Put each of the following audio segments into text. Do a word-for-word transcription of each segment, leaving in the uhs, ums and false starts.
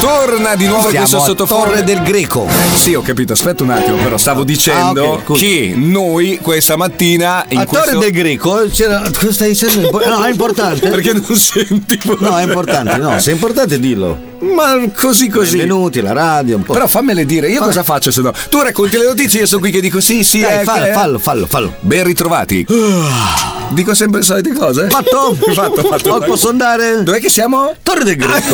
Torna di nuovo Siamo questo a sottofondo. Torre del Greco. Sì, ho capito, aspetta un attimo, però stavo dicendo Ah, ok, scusa. che noi questa mattina in A questo... Torre del Greco c'era. Cosa stai dicendo? No, è importante. Perché non senti? No, è importante, no, se è importante dillo. Ma così così. Benvenuti alla radio, un po'. Però fammele dire, io cosa faccio se no? Tu racconti le notizie, io sono qui che dico sì, sì, Dai, eh, fallo, eh. fallo, fallo, fallo. Ben ritrovati. Dico sempre le solite cose. Fatto? fatto, fatto. Oh, posso andare? Dov'è che siamo? Torre del Greco.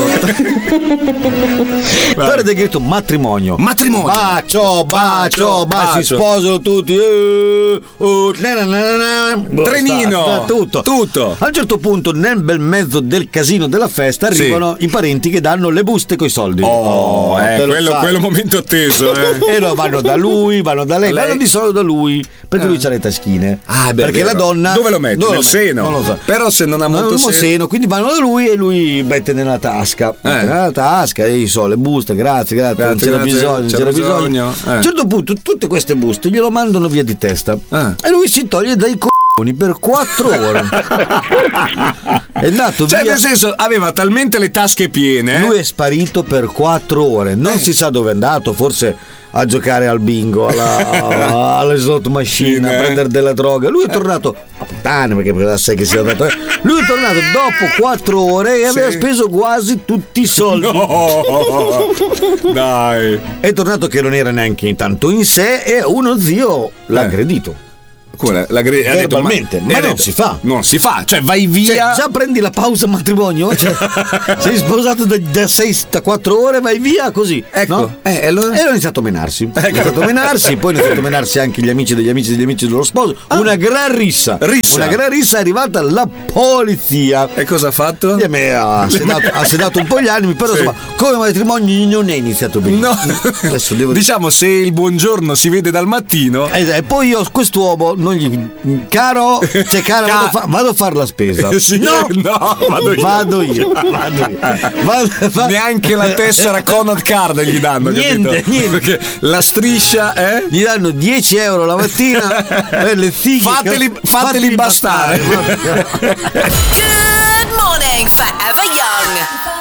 Torre del Greco, matrimonio. Matrimonio. Bacio, bacio, bacio, si bacio. sposano tutti. eh, oh, na, na, na, na. Trenino. Sta- sta- tutto. Tutto. A un certo punto, nel bel mezzo del casino della festa, arrivano i parenti che danno le buste coi soldi. Oh, eh, te lo quello, sai. quello momento atteso, eh. E lo vanno da lui, vanno da lei, Lei? vanno di solito da lui, perché lui c'ha le taschine. Ah, beh, perché vero. la donna Dove lo mette? non Nel lo- seno? Non lo so. Però se non ha Non molto ha seno- seno, quindi vanno da lui e lui mette nella tasca. Mette Eh. nella tasca e io so le buste, grazie, grazie, Grazie, non c'era grazie, bisogno, non c'era c'era bisogno. bisogno, eh. A un certo punto tutte queste buste glielo mandano via di testa. Eh. E lui si toglie dai c***oni per quattro ore. È andato Cioè, via. nel senso, aveva talmente le tasche piene. Lui è sparito per quattro ore, non si sa dove è andato, forse a giocare al bingo, alla, alle slot machine, Sì, a eh. prendere della droga. Lui è tornato a puttane, perché la sai che sia andato. eh. Lui è tornato dopo quattro ore e aveva Sì. speso quasi tutti i soldi. No, dai. È tornato che non era neanche intanto in sé e uno zio l'ha Eh. aggredito. Quella, la gre- ha detto, Verbalmente, ma ha non detto, si fa. Non si fa, cioè vai Cioè, via. già prendi la pausa matrimonio, cioè, sei sposato da, da sei da quattro ore, vai via così. Ecco, no? eh, allora- E hanno iniziato a menarsi. Hanno iniziato a menarsi, poi hanno iniziato a menarsi anche gli amici degli amici degli amici dello sposo. Una gran rissa. Rissa. Una gran rissa, è arrivata la polizia. E cosa ha fatto? E a me ha sedato, ha sedato un po' gli animi, però Sì. insomma, come matrimonio non è iniziato bene. No. Adesso devo Diciamo, se il buongiorno si vede dal mattino. E e poi io quest'uomo non gli. Caro, cioè cara, vado, a fa- vado a fare la spesa. Sì, no, no, vado io. Vado io, vado io. Vado- va- Neanche la tessera Conad Card gli danno, Niente, capito? niente. Perché la striscia, eh? Gli danno dieci euro la mattina per le fighe. Fateli, fateli bastare. bastare. Good morning, Forever Young.